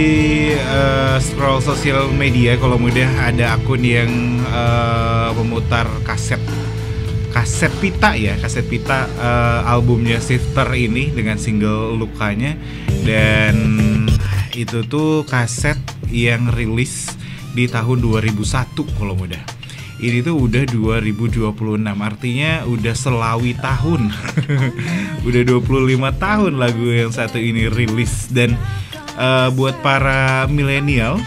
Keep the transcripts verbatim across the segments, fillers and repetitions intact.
Di uh, scroll sosial media kalau mudah ada akun yang uh, memutar kaset kaset pita ya kaset pita uh, albumnya Shifter ini dengan single Lukanya, dan itu tuh kaset yang rilis di tahun dua ribu satu kalau mudah. Ini tuh udah dua ribu dua puluh enam, artinya udah selawi tahun. Udah dua puluh lima tahun lagu yang satu ini rilis. Dan uh, buat para milenial,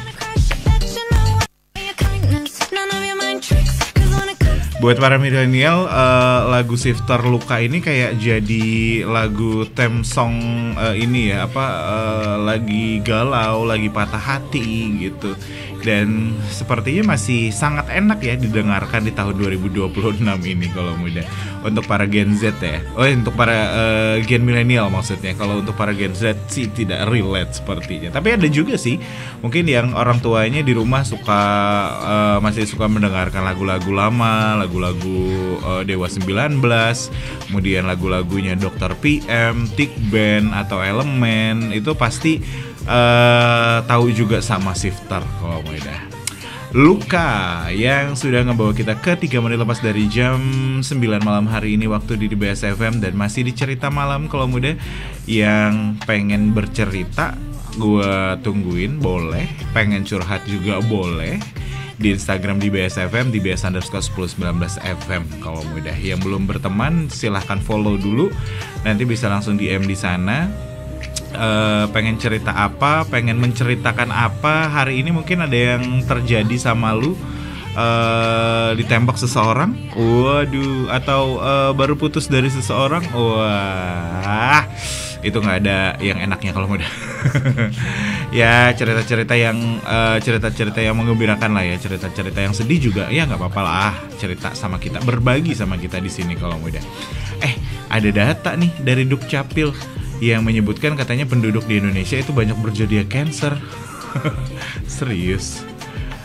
Buat para milenial, uh, lagu Shifter Luka ini kayak jadi lagu theme song uh, ini ya, apa uh, lagi galau, lagi patah hati gitu. Dan sepertinya masih sangat enak ya didengarkan di tahun dua ribu dua puluh enam ini kalau mudah. Untuk para Gen Z ya. Oh, untuk para uh, Gen milenial maksudnya. Kalau untuk para Gen Z sih tidak relate sepertinya. Tapi ada juga sih mungkin yang orang tuanya di rumah suka uh, masih suka mendengarkan lagu-lagu lama, lagu-lagu uh, Dewa sembilan belas, kemudian lagu-lagunya dokter P M, Tick Band atau Elemen, itu pasti uh, tahu juga sama Shifter kalau mudah. Luka yang sudah ngebawa kita ke tiga menit lepas dari jam sembilan malam hari ini waktu di B S F M, dan masih di cerita malam kalau muda. Yang pengen bercerita gue tungguin, boleh. Pengen curhat juga boleh di Instagram di B S F M, di B S underscore sepuluh sembilan belas F M kalau mudah. Yang belum berteman silahkan follow dulu, nanti bisa langsung D M di sana. Uh, pengen cerita apa, pengen menceritakan apa hari ini, mungkin ada yang terjadi sama lu, uh, ditembak seseorang, waduh, atau uh, baru putus dari seseorang, wah, itu nggak ada yang enaknya kalau mudah. Ya cerita-cerita yang uh, cerita-cerita yang menggembirakan lah ya, cerita-cerita yang sedih juga ya nggak apa-apa lah, cerita sama kita, berbagi sama kita di sini kalau mudah. Eh, ada data nih dari Dukcapil yang menyebutkan katanya penduduk di Indonesia itu banyak berzodiak Cancer. Serius?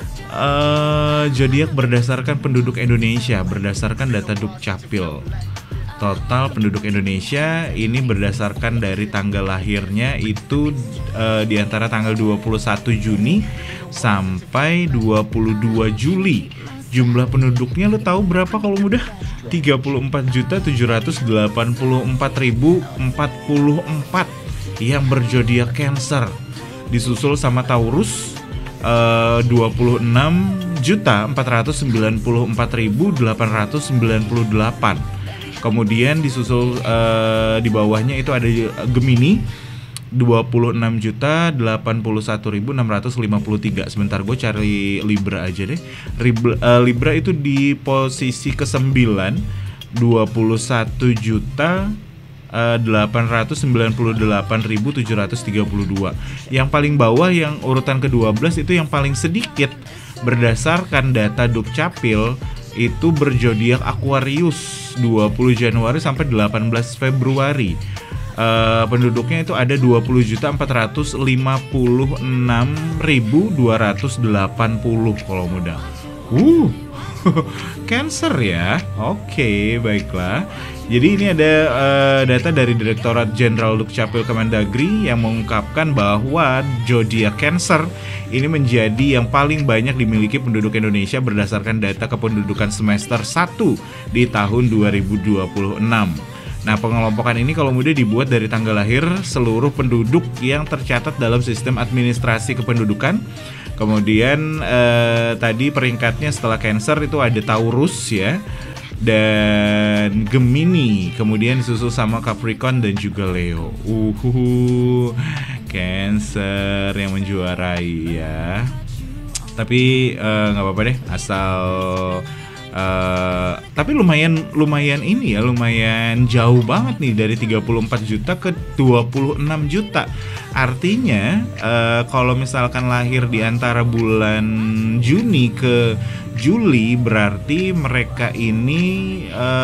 Uh, zodiak berdasarkan penduduk Indonesia, berdasarkan data Dukcapil. Total penduduk Indonesia ini berdasarkan dari tanggal lahirnya itu uh, di antara tanggal dua puluh satu Juni sampai dua puluh dua Juli. Jumlah penduduknya lo tahu berapa kalau mudah? tiga puluh empat juta tujuh ratus delapan puluh empat ribu empat puluh empat yang berzodiak Cancer. Disusul sama Taurus uh, dua puluh enam juta empat ratus sembilan puluh empat ribu delapan ratus sembilan puluh delapan. Kemudian disusul uh, di bawahnya itu ada Gemini dua puluh enam juta delapan puluh satu ribu enam ratus lima puluh tiga. Sebentar gue cari Libra aja deh. Libra, uh, Libra itu di posisi kesembilan dua puluh satu juta delapan ratus sembilan puluh delapan ribu tujuh ratus tiga puluh dua. Yang paling bawah yang urutan kedua belas itu yang paling sedikit berdasarkan data Dukcapil itu berzodiak Aquarius dua puluh Januari sampai delapan belas Februari. Uh, penduduknya itu ada dua puluh juta empat ratus lima puluh enam ribu dua ratus delapan puluh kalau mudah. Uh, Cancer ya. Oke, okay, baiklah. Jadi ini ada uh, data dari Direktorat Jenderal Dukcapil Kemendagri yang mengungkapkan bahwa zodiak Cancer ini menjadi yang paling banyak dimiliki penduduk Indonesia berdasarkan data kependudukan semester satu di tahun dua ribu dua puluh enam. Nah, pengelompokan ini kalau mudah dibuat dari tanggal lahir seluruh penduduk yang tercatat dalam sistem administrasi kependudukan. Kemudian eh, tadi peringkatnya setelah Cancer itu ada Taurus ya, dan Gemini, kemudian disusul sama Capricorn dan juga Leo. Uhuh, Cancer yang menjuarai ya. Tapi nggak eh, apa-apa deh, asal Uh, tapi lumayan lumayan ini ya, lumayan jauh banget nih dari tiga puluh empat juta ke dua puluh enam juta. Artinya uh, kalau misalkan lahir di antara bulan Juni ke Juli, berarti mereka ini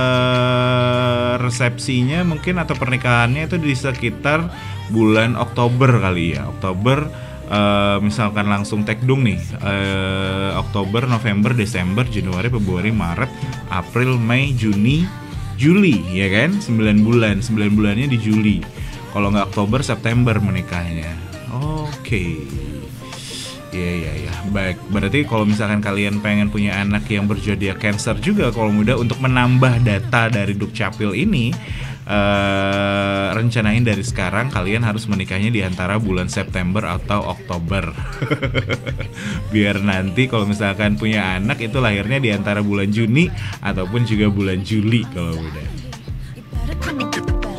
uh, resepsinya mungkin atau pernikahannya itu di sekitar bulan Oktober kali ya. Oktober Uh, misalkan langsung tekdung nih uh, Oktober, November, Desember, Januari, Februari, Maret, April, Mei, Juni, Juli ya kan, sembilan bulan, sembilan bulannya di Juli. Kalau nggak Oktober, September menikahnya. Oke okay. Iya iya iya. Baik, berarti kalau misalkan kalian pengen punya anak yang berzodiak Cancer juga kalau muda, untuk menambah data dari Dukcapil ini, eh rencanain dari sekarang kalian harus menikahnya di antara bulan September atau Oktober. Biar nanti kalau misalkan punya anak itu lahirnya di antara bulan Juni ataupun juga bulan Juli kalau muda.